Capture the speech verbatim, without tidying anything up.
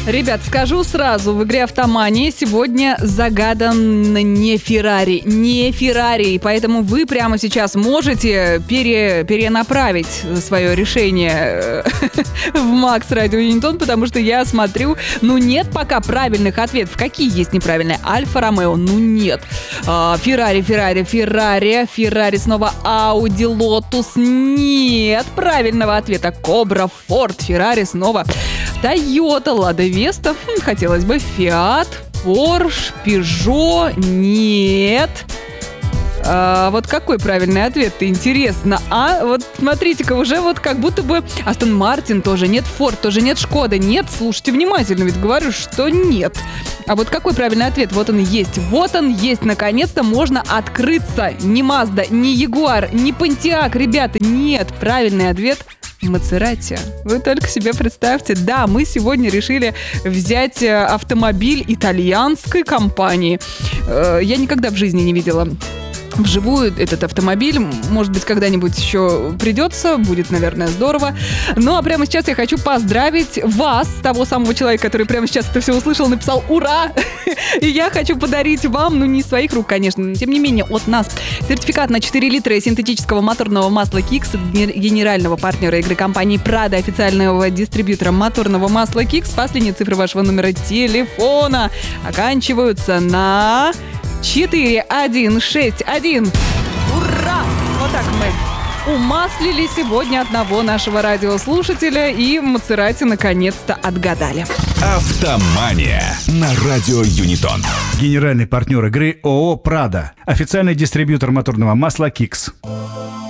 Ребят, скажу сразу, в игре «Автомания» сегодня загадан не Феррари, не Феррари, и поэтому вы прямо сейчас можете пере, перенаправить свое решение в Макс Радио Юнитон, потому что я смотрю, ну нет пока правильных ответов. Какие есть неправильные? Альфа-Ромео, ну нет. Феррари, Феррари, Феррари, Феррари, снова Ауди, Лотус, нет правильного ответа. Кобра, Форд, Феррари, снова Тойота, Лада Веста, хотелось бы, Фиат, Порш, Пежо, нет. А, вот какой правильный ответ-то, интересно. А вот смотрите-ка, уже вот как будто бы Астон Мартин тоже нет, Форд тоже нет, Шкода нет. Слушайте внимательно, ведь говорю, что нет. А вот какой правильный ответ? Вот он есть. Вот он есть. Наконец-то можно открыться. Ни Мазда, ни Ягуар, ни Понтиак, ребята, нет. Правильный ответ — Мазерати. Вы только себе представьте. Да, мы сегодня решили взять автомобиль итальянской компании. Я никогда в жизни не видела вживую этот автомобиль. Может быть, когда-нибудь еще придется. Будет, наверное, здорово. Ну, а прямо сейчас я хочу поздравить вас, того самого человека, который прямо сейчас это все услышал, написал «Ура!». И я хочу подарить вам, ну, не из своих рук, конечно, но тем не менее от нас, сертификат на четыре литра синтетического моторного масла Kix, генерального партнера игры компании Prado, официального дистрибьютора моторного масла Kix. Последние цифры вашего номера телефона оканчиваются на четыре один шесть один. Ура! Вот так мы умаслили сегодня одного нашего радиослушателя, и Мазерати наконец-то отгадали. Автомания на радио Юнитон. Генеральный партнер игры ООО «Prado», официальный дистрибьютор моторного масла Kix.